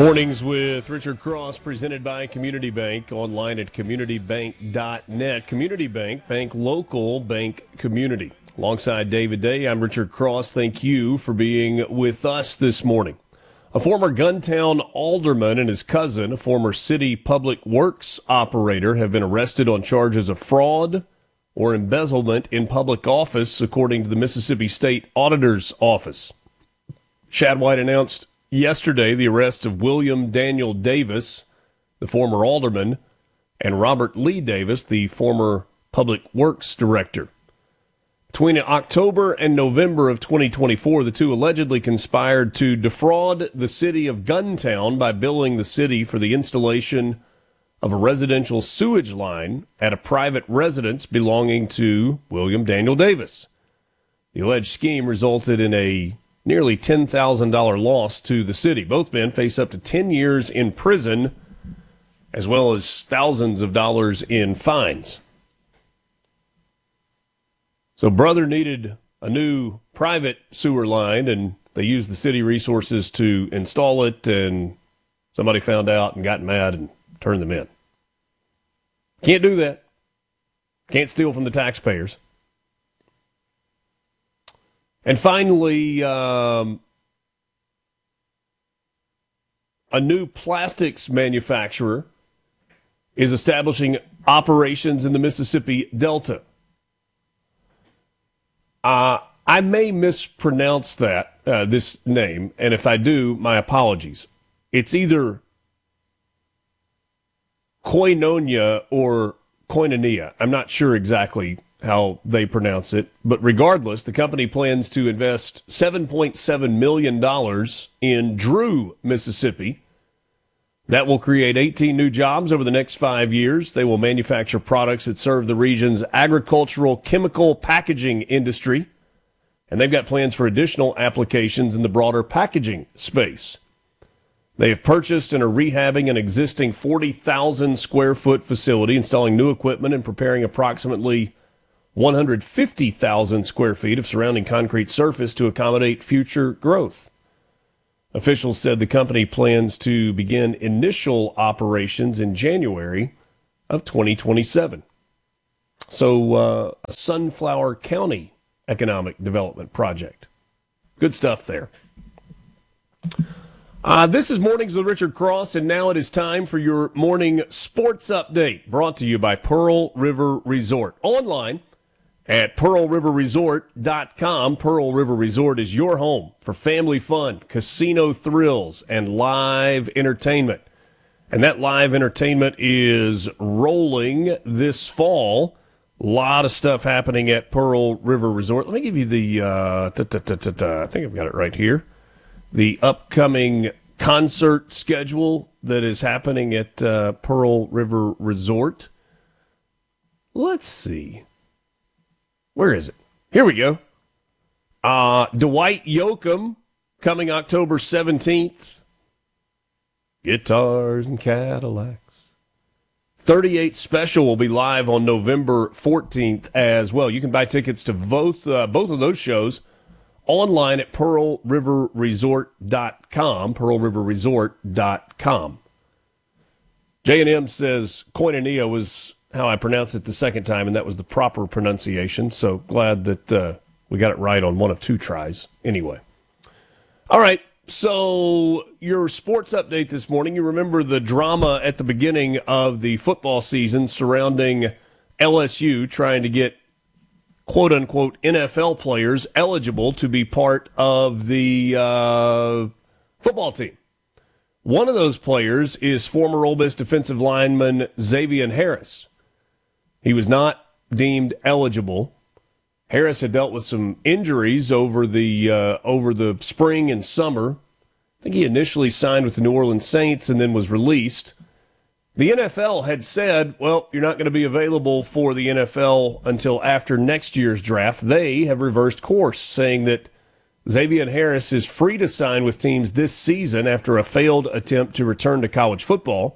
Mornings with Richard Cross, presented by Community Bank, online at communitybank.net. Community Bank, bank local, bank community. Alongside David Day, I'm Richard Cross. Thank you for being with us this morning. A former Guntown alderman and his cousin, a former city public works operator, have been arrested on charges of fraud or embezzlement in public office, according to the Mississippi State Auditor's Office. Shad White announced yesterday the arrest of William Daniel Davis, the former alderman, and Robert Lee Davis, the former public works director. Between October and November of 2024, the two allegedly conspired to defraud the city of Guntown by billing the city for the installation of a residential sewage line at a private residence belonging to William Daniel Davis. The alleged scheme resulted in a nearly $10,000 loss to the city. Both men face up to 10 years in prison, as well as thousands of dollars in fines. So brother needed a new private sewer line, and they used the city resources to install it, and somebody found out and got mad and turned them in. Can't do that. Can't steal from the taxpayers. And finally, a new plastics manufacturer is establishing operations in the Mississippi Delta. I may mispronounce this name, and if I do, my apologies. It's either Koinonia or Koinonia. I'm not sure exactly how they pronounce it, but regardless, the company plans to invest $7.7 million in Drew, Mississippi. That will create 18 new jobs over the next 5 years. They will manufacture products that serve the region's agricultural chemical packaging industry, and they've got plans for additional applications in the broader packaging space. They have purchased and are rehabbing an existing 40,000 square foot facility, installing new equipment and preparing approximately 150,000 square feet of surrounding concrete surface to accommodate future growth. Officials said the company plans to begin initial operations in January of 2027. So, a Sunflower County economic development project. Good stuff there. This is Mornings with Richard Cross, and now it is time for your morning sports update, brought to you by Pearl River Resort. Online at PearlRiverResort.com. Pearl River Resort is your home for family fun, casino thrills, and live entertainment. And that live entertainment is rolling this fall. A lot of stuff happening at Pearl River Resort. Let me give you the, I think I've got it right here, the upcoming concert schedule that is happening at Pearl River Resort. Let's see. Where is it? Here we go. Dwight Yoakam coming October 17th. Guitars and Cadillacs. 38 Special will be live on November 14th as well. You can buy tickets to both of those shows online at PearlRiverResort.com. PearlRiverResort.com. J&M says Koinonia was how I pronounced it the second time, and that was the proper pronunciation. So glad that we got it right on one of two tries. Anyway. All right. So your sports update this morning, you remember the drama at the beginning of the football season surrounding LSU trying to get quote-unquote NFL players eligible to be part of the football team. One of those players is former Ole Miss defensive lineman Xavier Harris. He was not deemed eligible. Harris had dealt with some injuries over the spring and summer. I think he initially signed with the New Orleans Saints and then was released. The NFL had said, well, you're not going to be available for the NFL until after next year's draft. They have reversed course, saying that Xavier Harris is free to sign with teams this season after a failed attempt to return to college football.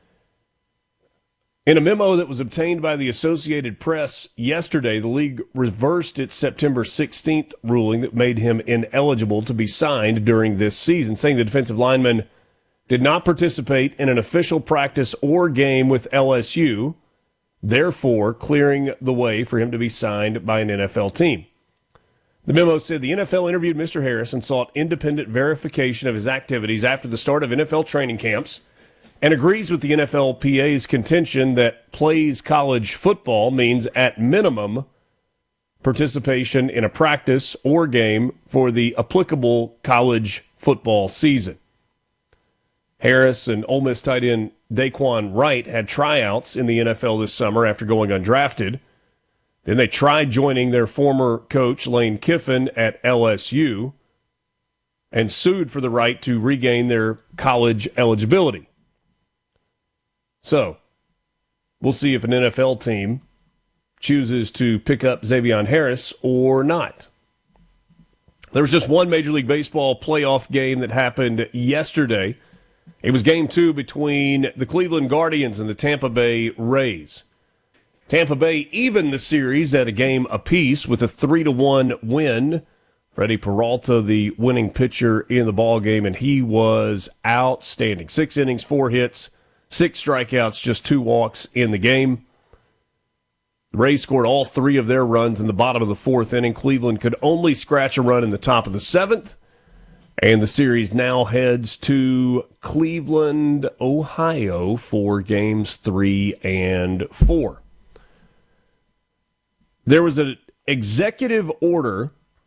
In a memo that was obtained by the Associated Press yesterday, the league reversed its September 16th ruling that made him ineligible to be signed during this season, saying the defensive lineman did not participate in an official practice or game with LSU, therefore clearing the way for him to be signed by an NFL team. The memo said the NFL interviewed Mr. Harris and sought independent verification of his activities after the start of NFL training camps and agrees with the NFLPA's contention that plays college football means at minimum participation in a practice or game for the applicable college football season. Harris and Ole Miss tight end Daquan Wright had tryouts in the NFL this summer after going undrafted. Then they tried joining their former coach, Lane Kiffin, at LSU and sued for the right to regain their college eligibility. So, we'll see if an NFL team chooses to pick up Xavier Harris or not. There was just one Major League Baseball playoff game that happened yesterday. It was Game 2 between the Cleveland Guardians and the Tampa Bay Rays. Tampa Bay evened the series at a game apiece with a 3-1 win. Freddie Peralta, the winning pitcher in the ballgame, and he was outstanding. 6 innings, 4 hits, 6 strikeouts, just 2 walks in the game. The Rays scored all 3 of their runs in the bottom of the 4th inning. Cleveland could only scratch a run in the top of the 7th. And the series now heads to Cleveland, Ohio for Games 3 and 4. There was an executive order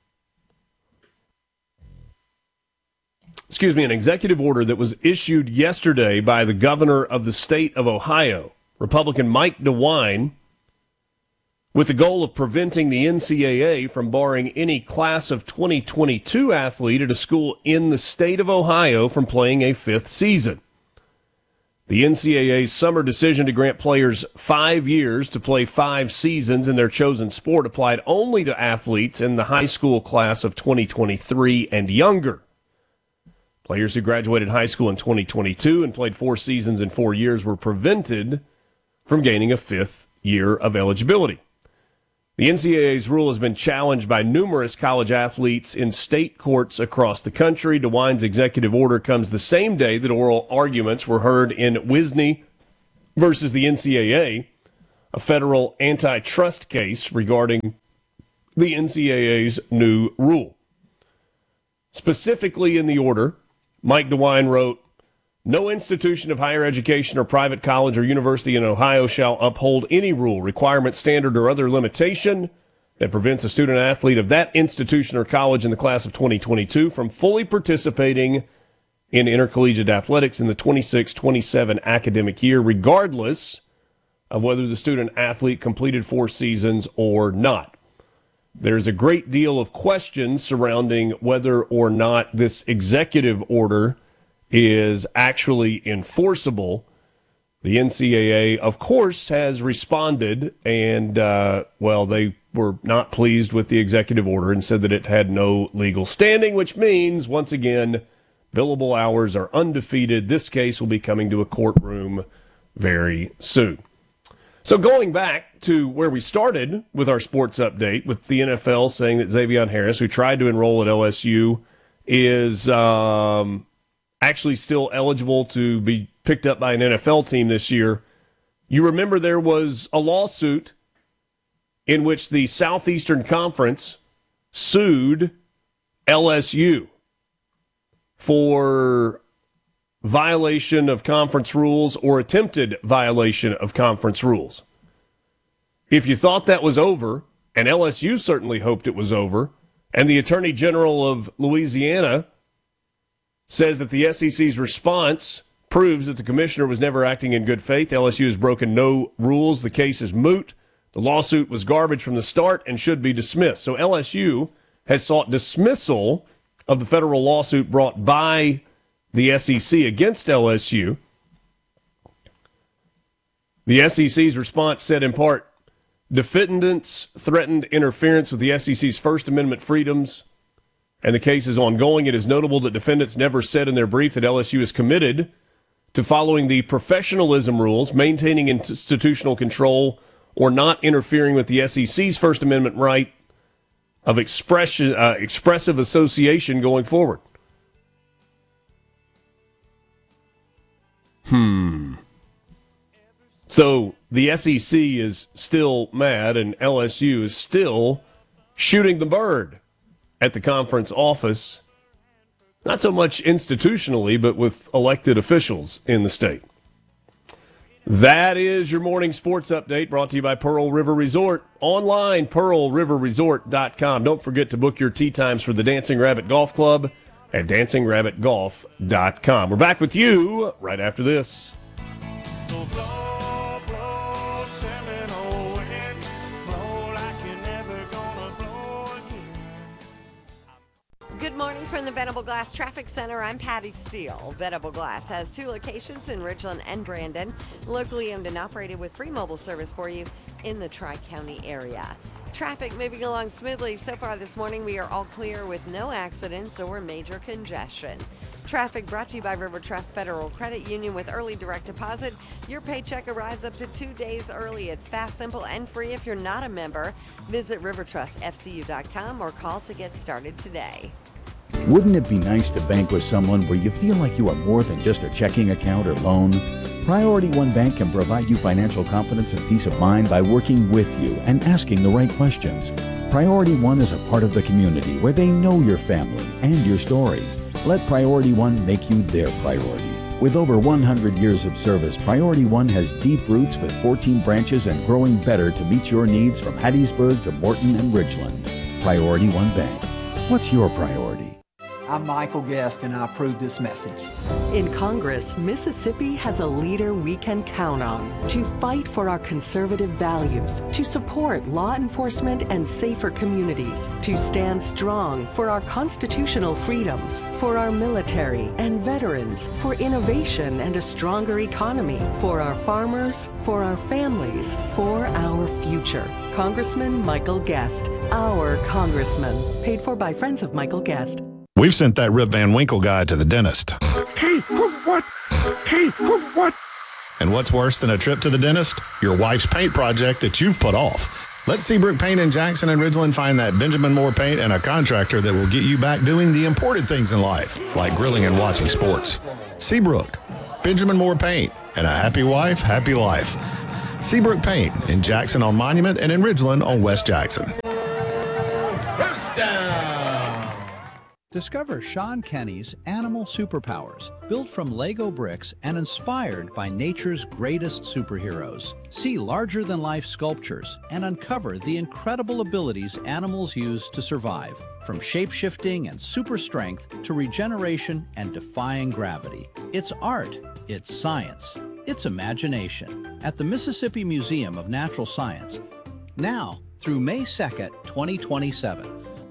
that was issued yesterday by the governor of the state of Ohio, Republican Mike DeWine, with the goal of preventing the NCAA from barring any class of 2022 athlete at a school in the state of Ohio from playing a 5th season. The NCAA's summer decision to grant players 5 years to play 5 seasons in their chosen sport applied only to athletes in the high school class of 2023 and younger. Players who graduated high school in 2022 and played 4 seasons in 4 years were prevented from gaining a 5th year of eligibility. The NCAA's rule has been challenged by numerous college athletes in state courts across the country. DeWine's executive order comes the same day that oral arguments were heard in Wisney versus the NCAA, a federal antitrust case regarding the NCAA's new rule. Specifically in the order, Mike DeWine wrote, "No institution of higher education or private college or university in Ohio shall uphold any rule, requirement, standard, or other limitation that prevents a student athlete of that institution or college in the class of 2022 from fully participating in intercollegiate athletics in the 26-27 academic year, regardless of whether the student athlete completed 4 seasons or not." There's a great deal of question surrounding whether or not this executive order is actually enforceable. The NCAA, of course, has responded, and, they were not pleased with the executive order and said that it had no legal standing, which means, once again, billable hours are undefeated. This case will be coming to a courtroom very soon. So going back to where we started with our sports update, with the NFL saying that Xavier Harris, who tried to enroll at LSU, is actually still eligible to be picked up by an NFL team this year. You remember there was a lawsuit in which the Southeastern Conference sued LSU for violation of conference rules or attempted violation of conference rules. If you thought that was over, and LSU certainly hoped it was over, and the Attorney General of Louisiana says that the SEC's response proves that the commissioner was never acting in good faith. LSU has broken no rules. The case is moot. The lawsuit was garbage from the start and should be dismissed. So LSU has sought dismissal of the federal lawsuit brought by the SEC against LSU. The SEC's response said in part, defendants threatened interference with the SEC's First Amendment freedoms, and the case is ongoing. It is notable that defendants never said in their brief that LSU is committed to following the professionalism rules, maintaining institutional control, or not interfering with the SEC's First Amendment right of expressive association going forward. So the SEC is still mad, and LSU is still shooting the bird at the conference office, not so much institutionally, but with elected officials in the state. That is your morning sports update brought to you by Pearl River Resort. Online, pearlriverresort.com. Don't forget to book your tee times for the Dancing Rabbit Golf Club at dancingrabbitgolf.com. We're back with you right after this. Good morning from the Venable Glass Traffic Center. I'm Patty Steele. Venable Glass has 2 locations in Ridgeland and Brandon, locally owned and operated with free mobile service for you in the Tri-County area. Traffic moving along smoothly so far this morning. We are all clear with no accidents or major congestion. Traffic brought to you by River Trust Federal Credit Union with early direct deposit. Your paycheck arrives up to 2 days early. It's fast, simple, and free if you're not a member. Visit rivertrustfcu.com or call to get started today. Wouldn't it be nice to bank with someone where you feel like you are more than just a checking account or loan? Priority One Bank can provide you financial confidence and peace of mind by working with you and asking the right questions. Priority One is a part of the community where they know your family and your story. Let Priority One make you their priority. With over 100 years of service, Priority One has deep roots with 14 branches and growing better to meet your needs from Hattiesburg to Morton and Ridgeland. Priority One Bank. What's your priority? I'm Michael Guest, and I approve this message. In Congress, Mississippi has a leader we can count on to fight for our conservative values, to support law enforcement and safer communities, to stand strong for our constitutional freedoms, for our military and veterans, for innovation and a stronger economy, for our farmers, for our families, for our future. Congressman Michael Guest, our congressman, paid for by Friends of Michael Guest. We've sent that Rip Van Winkle guy to the dentist. Hey, what? Hey, what? And what's worse than a trip to the dentist? Your wife's paint project that you've put off. Let Seabrook Paint in Jackson and Ridgeland find that Benjamin Moore paint and a contractor that will get you back doing the important things in life, like grilling and watching sports. Seabrook, Benjamin Moore Paint, and a happy wife, happy life. Seabrook Paint in Jackson on Monument and in Ridgeland on West Jackson. First down. Discover Sean Kenny's Animal Superpowers, built from Lego bricks and inspired by nature's greatest superheroes. See larger-than-life sculptures and uncover the incredible abilities animals use to survive, from shape-shifting and super strength to regeneration and defying gravity. It's art, it's science, it's imagination at the Mississippi Museum of Natural Science, now through May 2nd, 2027.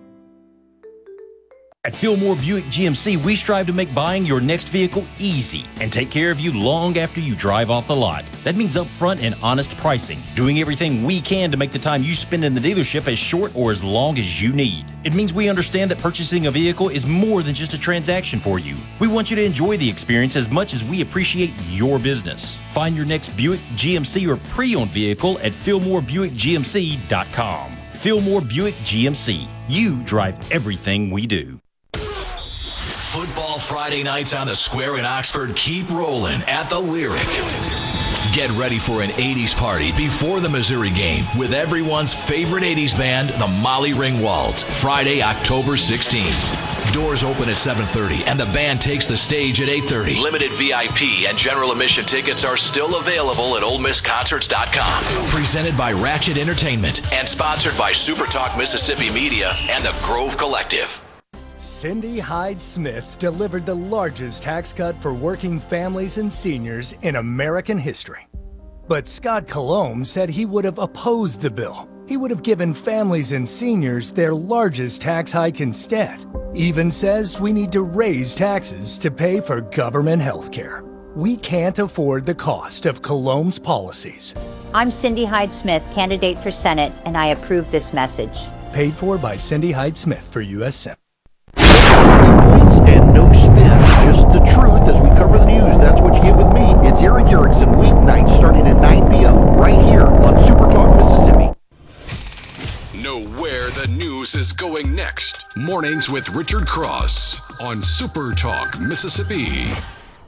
At Fillmore Buick GMC, we strive to make buying your next vehicle easy and take care of you long after you drive off the lot. That means upfront and honest pricing, doing everything we can to make the time you spend in the dealership as short or as long as you need. It means we understand that purchasing a vehicle is more than just a transaction for you. We want you to enjoy the experience as much as we appreciate your business. Find your next Buick GMC or pre-owned vehicle at FillmoreBuickGMC.com. Fillmore Buick GMC. You drive everything we do. Football Friday nights on the Square in Oxford keep rolling at the Lyric. Get ready for an 80s party before the Missouri game with everyone's favorite 80s band, the Molly Ringwalds, Friday, October 16th. Doors open at 7:30 and the band takes the stage at 8:30. Limited VIP and general admission tickets are still available at OleMissConcerts.com. Presented by Ratchet Entertainment and sponsored by Super Talk Mississippi Media and the Grove Collective. Cindy Hyde Smith delivered the largest tax cut for working families and seniors in American history. But Scott Colomb said he would have opposed the bill. He would have given families and seniors their largest tax hike instead. Even says we need to raise taxes to pay for government health care. We can't afford the cost of Colomb's policies. I'm Cindy Hyde Smith, candidate for Senate, and I approve this message. Paid for by Cindy Hyde Smith for U.S. Senate. Points and no spin, just the truth as we cover the news. That's what you get with me. It's Eric Erickson, weeknights starting at 9 p.m. right here on Super Talk Mississippi. Know where the news is going next. Mornings with Richard Cross on Super Talk Mississippi.